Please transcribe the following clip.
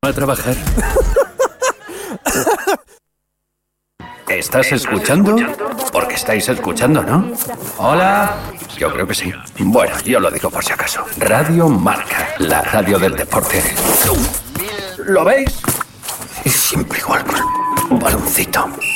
a trabajar. ¿Estás escuchando? Porque estáis escuchando, ¿no? Hola. Yo creo que sí. Bueno, yo lo digo por si acaso. Radio Marca, la radio del deporte. ¿Lo veis? Es siempre igual con el baloncito.